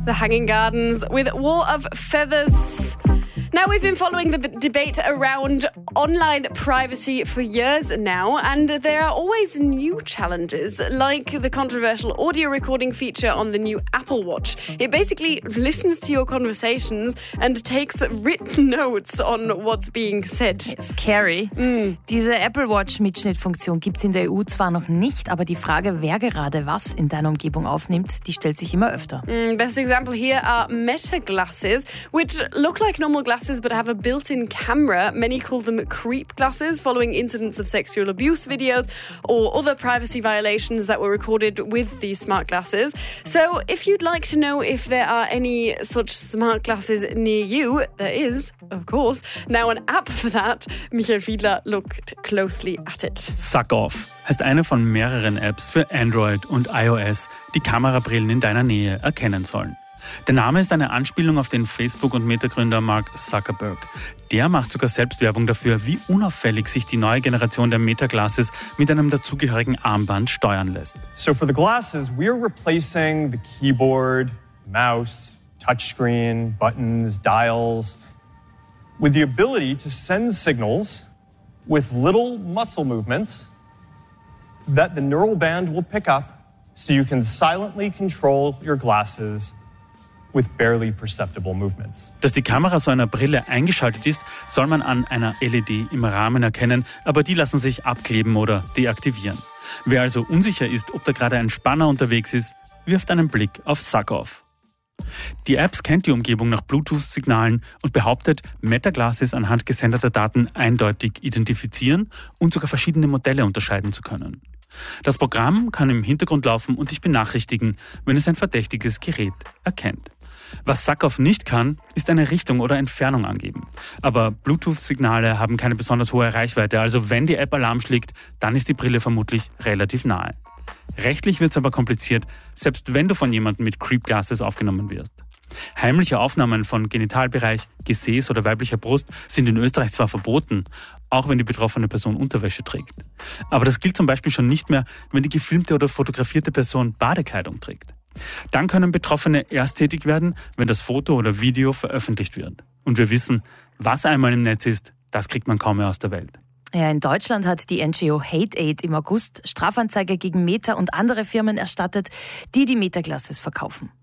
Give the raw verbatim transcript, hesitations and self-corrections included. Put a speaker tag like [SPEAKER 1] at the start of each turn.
[SPEAKER 1] The Hanging Gardens with War of Feathers. Now, we've been following the b- debate around online privacy for years now, and there are always new challenges, like the controversial audio recording feature on the new Apple Watch. It basically listens to your conversations and takes written notes on what's being said.
[SPEAKER 2] Scary. Mm. Diese Apple Watch-Mitschnittfunktion gibt es in der E U zwar noch nicht, aber die Frage, wer gerade was in deiner Umgebung aufnimmt, die stellt sich immer öfter.
[SPEAKER 1] Mm, best example here are Meta glasses, which look like normal glasses but have a built-in camera. Many call them creep glasses, following incidents of sexual abuse videos or other privacy violations that were recorded with these smart glasses. So if you'd like to know if there are any such smart glasses near you, there is, of course, now an app for that. Michael Fiedler looked closely at it.
[SPEAKER 3] SuckOff heißt eine von mehreren Apps für Android und iOS, die Kamerabrillen in deiner Nähe erkennen sollen. Der Name ist eine Anspielung auf den Facebook- und Meta-Gründer Mark Zuckerberg. Der macht sogar selbst Werbung dafür, wie unauffällig sich die neue Generation der Meta-Glasses mit einem dazugehörigen Armband steuern lässt.
[SPEAKER 4] So for the glasses, we're replacing the keyboard, mouse, touchscreen, buttons, dials, with the ability to send signals with little muscle movements that the neural band will pick up so you can silently control your glasses with barely perceptible movements.
[SPEAKER 3] Dass die Kamera so einer Brille eingeschaltet ist, soll man an einer L E D im Rahmen erkennen, aber die lassen sich abkleben oder deaktivieren. Wer also unsicher ist, ob da gerade ein Spanner unterwegs ist, wirft einen Blick auf SuckOff. Die App scannt die Umgebung nach Bluetooth-Signalen und behauptet, Meta-Glasses anhand gesendeter Daten eindeutig identifizieren und sogar verschiedene Modelle unterscheiden zu können. Das Programm kann im Hintergrund laufen und dich benachrichtigen, wenn es ein verdächtiges Gerät erkennt. Was SuckOff nicht kann, ist eine Richtung oder Entfernung angeben. Aber Bluetooth-Signale haben keine besonders hohe Reichweite, also wenn die App Alarm schlägt, dann ist die Brille vermutlich relativ nahe. Rechtlich wird es aber kompliziert, selbst wenn du von jemandem mit Creep Glasses aufgenommen wirst. Heimliche Aufnahmen von Genitalbereich, Gesäß oder weiblicher Brust sind in Österreich zwar verboten, auch wenn die betroffene Person Unterwäsche trägt. Aber das gilt zum Beispiel schon nicht mehr, wenn die gefilmte oder fotografierte Person Badekleidung trägt. Dann können Betroffene erst tätig werden, wenn das Foto oder Video veröffentlicht wird. Und wir wissen, was einmal im Netz ist, das kriegt man kaum mehr aus der Welt.
[SPEAKER 2] Ja, in Deutschland hat die N G O Hate Aid im August Strafanzeige gegen Meta und andere Firmen erstattet, die die Meta-Glasses verkaufen.